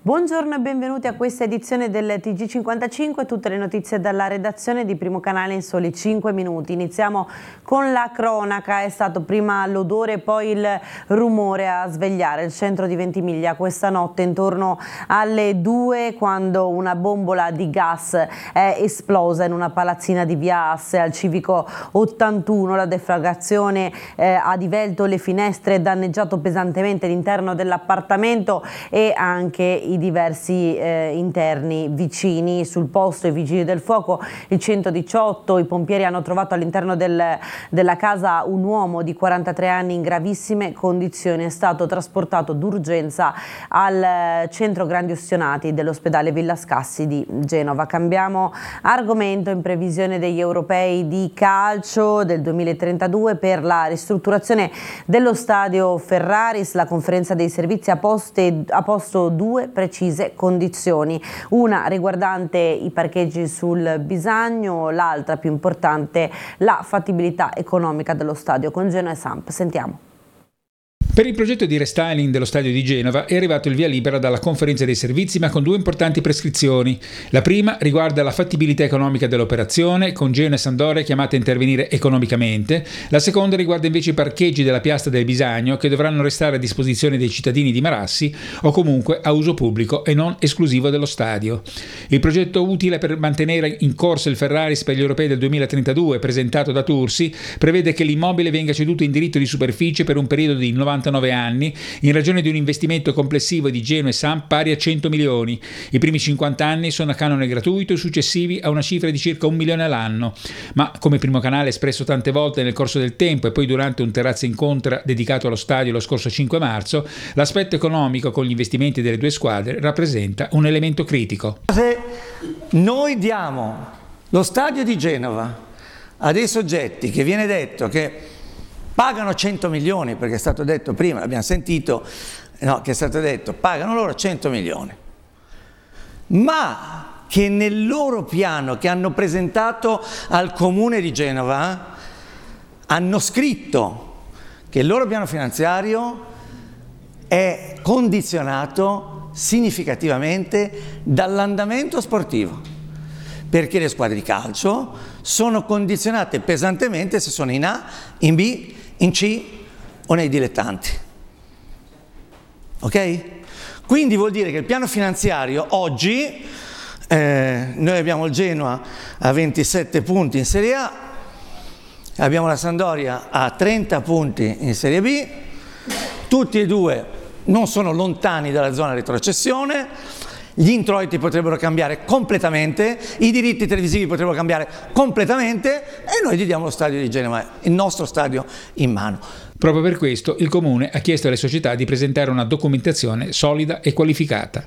Buongiorno e benvenuti a questa edizione del TG55, tutte le notizie dalla redazione di Primo Canale in soli 5 minuti. Iniziamo con la cronaca, è stato prima l'odore e poi il rumore a svegliare il centro di Ventimiglia questa notte intorno alle 2, quando una bombola di gas è esplosa in una palazzina di via Asse al civico 81. La deflagrazione ha divelto le finestre, danneggiato pesantemente l'interno dell'appartamento e anche i diversi interni vicini. Sul posto i vigili del fuoco, il 118, i pompieri hanno trovato all'interno della casa un uomo di 43 anni in gravissime condizioni. È stato trasportato d'urgenza al centro grandi ustionati dell'ospedale Villa Scassi di Genova. Cambiamo argomento. In previsione degli europei di calcio del 2032 per la ristrutturazione dello stadio Ferraris, la conferenza dei servizi ha posto due precise condizioni, una riguardante i parcheggi sul Bisagno, l'altra più importante la fattibilità economica dello stadio. Con Genoa e Samp sentiamo. Per il progetto di restyling dello stadio di Genova è arrivato il via libera dalla conferenza dei servizi, ma con due importanti prescrizioni. La prima riguarda la fattibilità economica dell'operazione, con Genoa e Sampdoria chiamate a intervenire economicamente. La seconda riguarda invece i parcheggi della piazza del Bisagno, che dovranno restare a disposizione dei cittadini di Marassi o comunque a uso pubblico e non esclusivo dello stadio. Il progetto utile per mantenere in corso il Ferraris per gli europei del 2032, presentato da Tursi, prevede che l'immobile venga ceduto in diritto di superficie per un periodo di 99 anni, in ragione di un investimento complessivo di Genoa e Samp pari a 100 milioni. I primi 50 anni sono a canone gratuito, i successivi a una cifra di circa 1 milione all'anno. Ma, come Primo Canale espresso tante volte nel corso del tempo e poi durante un terrazzo incontra dedicato allo stadio lo scorso 5 marzo, l'aspetto economico con gli investimenti delle due squadre rappresenta un elemento critico. Se noi diamo lo stadio di Genova a dei soggetti che viene detto che pagano 100 milioni, perché è stato detto prima, l'abbiamo sentito, no, che è stato detto, pagano loro 100 milioni, ma che nel loro piano che hanno presentato al Comune di Genova hanno scritto che il loro piano finanziario è condizionato significativamente dall'andamento sportivo, perché le squadre di calcio sono condizionate pesantemente se sono in A, in B, in C o nei dilettanti. Ok? Quindi vuol dire che il piano finanziario oggi, noi abbiamo il Genoa a 27 punti in Serie A, abbiamo la Sampdoria a 30 punti in Serie B, tutti e due non sono lontani dalla zona retrocessione. Gli introiti potrebbero cambiare completamente, i diritti televisivi potrebbero cambiare completamente e noi gli diamo lo stadio di Genova, il nostro stadio, in mano. Proprio per questo il Comune ha chiesto alle società di presentare una documentazione solida e qualificata.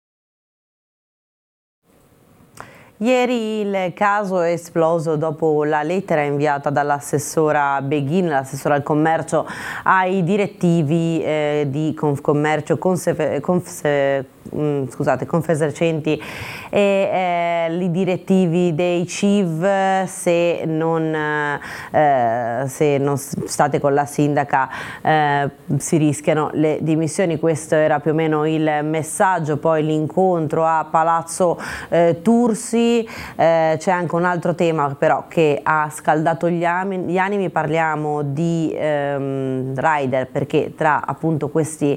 Ieri il caso è esploso dopo la lettera inviata dall'assessora Beghin, l'assessora al commercio, ai direttivi di Confcommercio, Confesercenti e i direttivi dei CIV. Se non state con la sindaca si rischiano le dimissioni. Questo era più o meno il messaggio. Poi l'incontro a Palazzo Tursi. C'è anche un altro tema però che ha scaldato gli animi, parliamo di rider, perché tra appunto questi